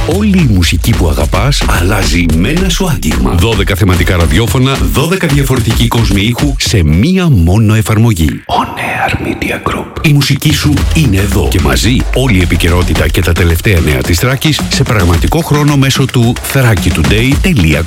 Όλη η μουσική που αγαπάς αλλάζει με ένα σου άγγιγμα. 12 θεματικά ραδιόφωνα, 12 διαφορετικοί κόσμοι ήχου σε μία μόνο εφαρμογή. On Air Media Group. Η μουσική σου είναι εδώ και μαζί όλη η επικαιρότητα και τα τελευταία νέα της Θράκης σε πραγματικό χρόνο μέσω του thrakitoday.com.